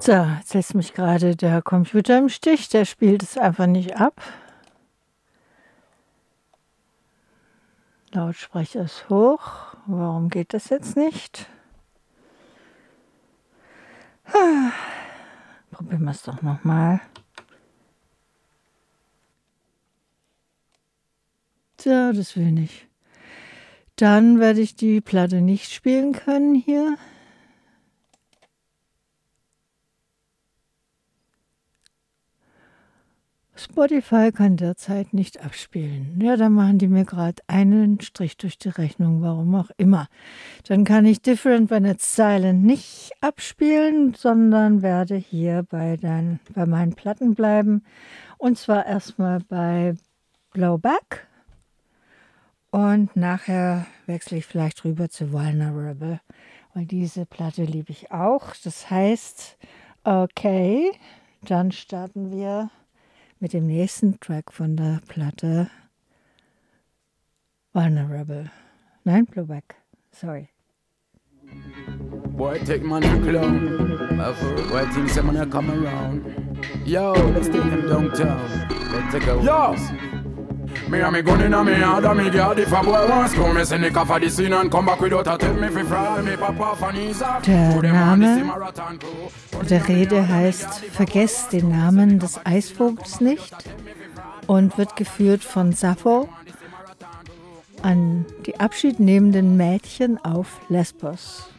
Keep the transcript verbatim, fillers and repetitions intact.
So, jetzt lässt mich gerade der Computer im Stich, der spielt es einfach nicht ab. Lautsprecher ist hoch. Warum geht das jetzt nicht? Ah, probieren wir es doch nochmal. So, das will nicht. Dann werde ich die Platte nicht spielen können hier. Spotify kann derzeit nicht abspielen. Ja, dann machen die mir gerade einen Strich durch die Rechnung, warum auch immer. Dann kann ich Different When It's Silent nicht abspielen, sondern werde hier bei, den, bei meinen Platten bleiben. Und zwar erstmal bei Blowback. Und nachher wechsle ich vielleicht rüber zu Vulnerable, weil diese Platte liebe ich auch. Das heißt, okay, dann starten wir mit dem nächsten Track von der Platte Vulnerable. Nein, Blowback. Sorry. Boy, take man to clown. Boy, think some man come around. Yo, let's take them downtown. Let's take a Yo! Me and me gun in a me hand and me girl if a boy wants to me send the car for the scene and come back without a tell me fi fry me papa for knees off. Der Name der Rede heißt Vergesst den Namen des Eisvogels nicht und wird geführt von Sappho an die abschiednehmenden Mädchen auf Lesbos.